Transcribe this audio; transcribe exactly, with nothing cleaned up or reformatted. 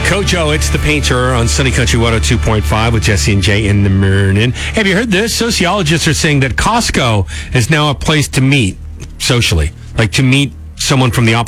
Kojo, it's the painter on Sunny Country one oh two point five with Jesse and Jay in the morning. Have you heard this? Sociologists are saying that Costco is now a place to meet socially, like to meet someone from the opposite